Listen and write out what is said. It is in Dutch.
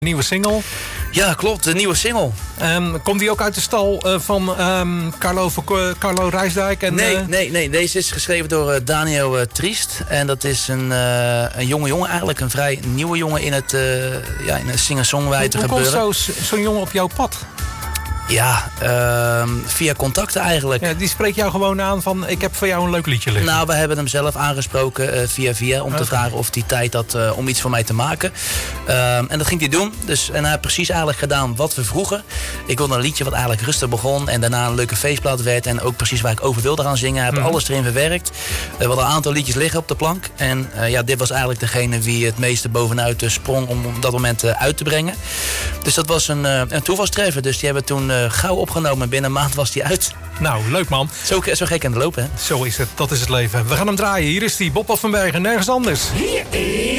Nieuwe single. Ja, klopt. De nieuwe single. Komt die ook uit de stal van Carlo Rijsdijk? En, Nee. Deze is geschreven door Daniel Triest. En dat is een jonge jongen eigenlijk. Een vrij nieuwe jongen in het in een singer-songwriter gebeuren. Hoe komt zo'n jongen op jouw pad? Ja, via contacten eigenlijk. Ja, die spreekt jou gewoon aan van, ik heb voor jou een leuk liedje liggen. Nou, we hebben hem zelf aangesproken via om te vragen of hij tijd had om iets voor mij te maken. En dat ging hij doen. En hij heeft precies eigenlijk gedaan wat we vroegen. Ik wilde een liedje wat eigenlijk rustig begon en daarna een leuke feestplaat werd. En ook precies waar ik over wilde gaan zingen. Hij heeft alles erin verwerkt. We hadden een aantal liedjes liggen op de plank. En dit was eigenlijk degene wie het meeste bovenuit sprong om op dat moment uit te brengen. Dus dat was een toevalstreffer. Dus die hebben we toen gauw opgenomen. Binnen een maand was die uit. Nou, leuk man. Zo gek aan de lopen, hè? Zo is het. Dat is het leven. We gaan hem draaien. Hier is die Bob Offenberg en nergens anders. Hier is